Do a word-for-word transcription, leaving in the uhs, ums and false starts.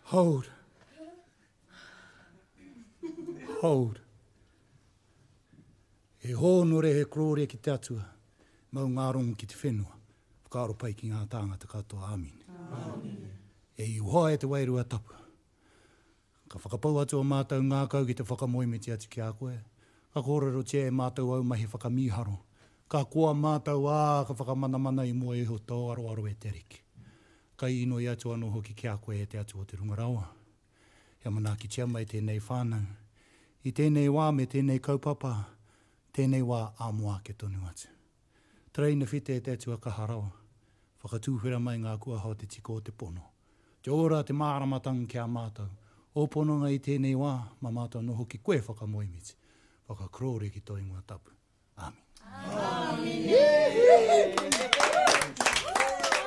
Hold. Hold. E hōnore he krore ki te atua, mau ngā rongo ki te whenua, whakaaro pai ki ngā tāngata katoa, āmine. Āmine. E i uhoa e te wairua tapu. Ka whakapau atu o mātou ngā kau ki te whakamoimiti atu ki a koe. Ka kōrero tia e mātou au mahi whakamiharo. Ka koa mātou ā, ka whakamanamana i mua i ho tō aro aro e te riki. Ka ino i atu anō hoki ki a koe e te atu o te rungarawa. Ia mana ki tia mai tēnei whānau. I tēnei wā me tēnei kaupapa, tēnei wā āmoa ke tonu atu. Treina white e te atua ka harawa. Whakatūwhera mai ngā kua hao te tiko o te pono. Te ora te māramatanga ki a mātou. O pononga i tēnei wā, ma mātou no hoki koe whakamoimiti. Whakakrore ki tō ingoa tapu. Amen. Amen.